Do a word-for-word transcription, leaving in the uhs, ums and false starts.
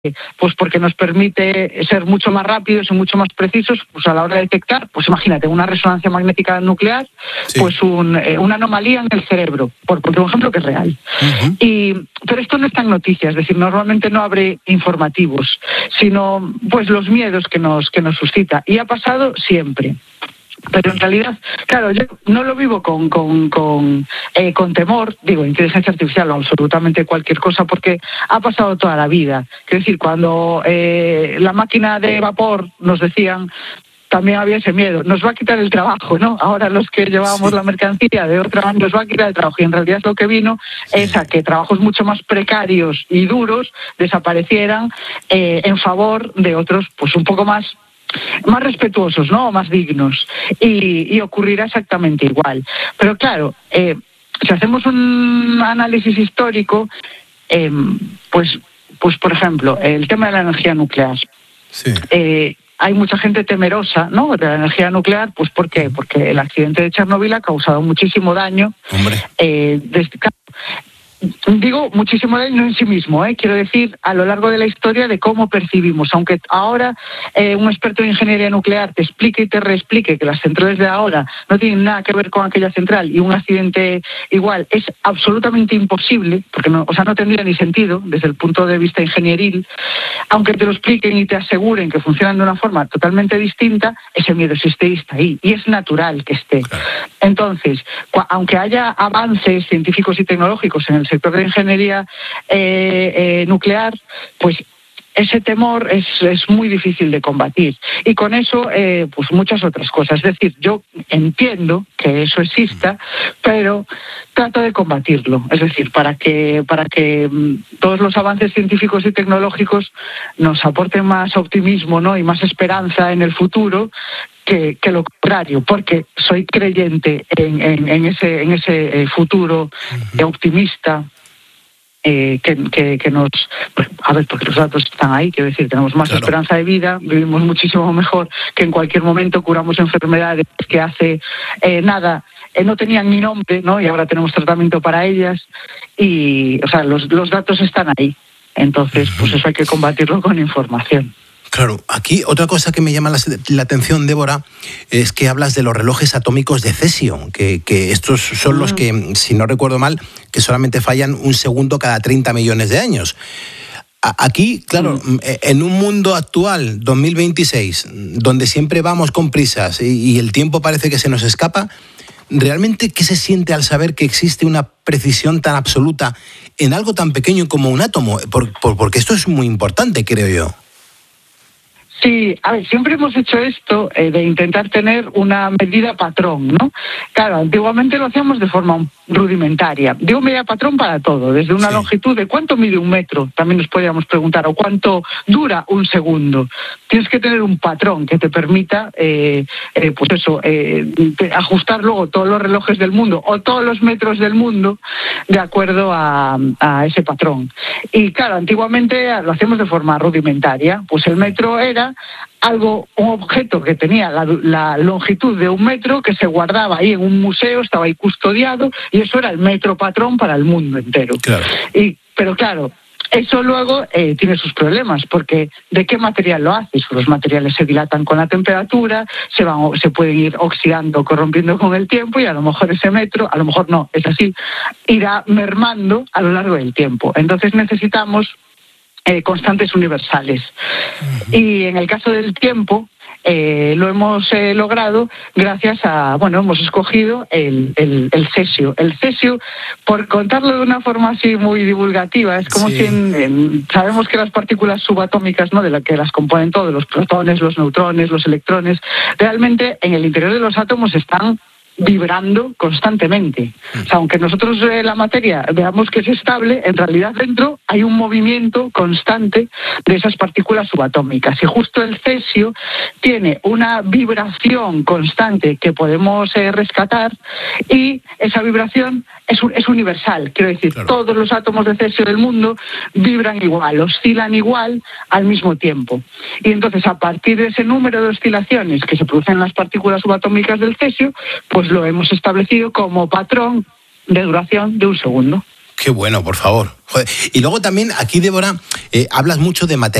pues porque nos permite ser mucho más rápidos y mucho más precisos pues a la hora de detectar, pues imagínate, una resonancia magnética nuclear, sí. pues un, eh, una anomalía en el cerebro, por, por un ejemplo que es real. Uh-huh. Y, pero esto no está en noticias, es decir, normalmente no abre informativos, sino pues los miedos que nos, que nos suscita. Y ha pasado siempre. Pero en realidad, claro, yo no lo vivo con con con, eh, con temor, digo, inteligencia artificial o absolutamente cualquier cosa, porque ha pasado toda la vida. Quiero decir, cuando eh, la máquina de vapor nos decían, también había ese miedo, nos va a quitar el trabajo, ¿no? Ahora los que llevábamos sí. la mercancía de otra nos va a quitar el trabajo, y en realidad lo que vino sí. es a que trabajos mucho más precarios y duros desaparecieran eh, en favor de otros, pues un poco más más respetuosos, ¿no? Más dignos. Y, y ocurrirá exactamente igual. Pero claro, eh, si hacemos un análisis histórico, eh, pues, pues por ejemplo, el tema de la energía nuclear. Sí. Eh, hay mucha gente temerosa, ¿no?, de la energía nuclear, pues ¿por qué? Porque el accidente de Chernobyl ha causado muchísimo daño. Hombre. Eh, desde, Digo muchísimo daño en sí mismo, ¿eh? Quiero decir, a lo largo de la historia de cómo percibimos, aunque ahora eh, un experto en ingeniería nuclear te explique y te reexplique que las centrales de ahora no tienen nada que ver con aquella central y un accidente igual es absolutamente imposible, porque no, o sea, no tendría ni sentido desde el punto de vista ingenieril, aunque te lo expliquen y te aseguren que funcionan de una forma totalmente distinta, ese miedo existe y está ahí, y es natural que esté. Claro. Entonces, aunque haya avances científicos y tecnológicos en el sector de ingeniería eh, eh, nuclear, pues ese temor es, es muy difícil de combatir. Y con eso, eh, pues muchas otras cosas. Es decir, yo entiendo que eso exista, pero trato de combatirlo. Es decir, para que, para que todos los avances científicos y tecnológicos nos aporten más optimismo, ¿no?, y más esperanza en el futuro, Que, que lo contrario, porque soy creyente en, en, en ese en ese futuro uh-huh. optimista eh, que, que, que nos... A ver, porque los datos están ahí, quiero decir, tenemos más claro. esperanza de vida, vivimos muchísimo mejor, que en cualquier momento curamos enfermedades que hace eh, nada eh, no tenían ni nombre, ¿no?, y ahora tenemos tratamiento para ellas, y, o sea, los, los datos están ahí. Entonces, uh-huh. pues eso hay que combatirlo con información. Claro, aquí otra cosa que me llama la, la atención, Débora, es que hablas de los relojes atómicos de cesio, que, que estos son los que, si no recuerdo mal, que solamente fallan un segundo cada treinta millones de años. Aquí, claro, mm. en un mundo actual, dos mil veintiséis, donde siempre vamos con prisas y, y el tiempo parece que se nos escapa, ¿realmente qué se siente al saber que existe una precisión tan absoluta en algo tan pequeño como un átomo? Por, por, porque esto es muy importante, creo yo. Sí, a ver, siempre hemos hecho esto eh, de intentar tener una medida patrón, ¿no? Claro, antiguamente lo hacíamos de forma rudimentaria. Digo medida patrón para todo, desde una sí. longitud de cuánto mide un metro, también nos podríamos preguntar, o cuánto dura un segundo. Tienes que tener un patrón que te permita, eh, eh, pues eso, eh, ajustar luego todos los relojes del mundo o todos los metros del mundo de acuerdo a, a ese patrón. Y claro, antiguamente lo hacíamos de forma rudimentaria, pues el metro era algo, un objeto que tenía la, la longitud de un metro, que se guardaba ahí en un museo, estaba ahí custodiado, y eso era el metro patrón para el mundo entero. Claro. Y, pero claro, eso luego eh, tiene sus problemas, porque ¿de qué material lo haces? Los materiales se dilatan con la temperatura, se van, se pueden ir oxidando, corrompiendo con el tiempo, y a lo mejor ese metro, a lo mejor no, es así, irá mermando a lo largo del tiempo. Entonces necesitamos Eh, constantes universales. Uh-huh. Y en el caso del tiempo, eh, lo hemos eh, logrado gracias a, bueno, hemos escogido el, el, el cesio. El cesio, por contarlo de una forma así muy divulgativa, es como sí. si en, en, sabemos que las partículas subatómicas, ¿no?, de las que las componen todos, los protones, los neutrones, los electrones, realmente en el interior de los átomos están vibrando constantemente. O sea, aunque nosotros eh, la materia veamos que es estable, en realidad dentro hay un movimiento constante de esas partículas subatómicas, y justo el cesio tiene una vibración constante que podemos eh, rescatar, y esa vibración es, es universal, quiero decir, claro. todos los átomos de cesio del mundo vibran igual, oscilan igual al mismo tiempo. Y entonces, a partir de ese número de oscilaciones que se producen en las partículas subatómicas del cesio, pues lo hemos establecido como patrón de duración de un segundo. Qué bueno, por favor. Joder. Y luego también aquí, Débora, eh, hablas mucho de material.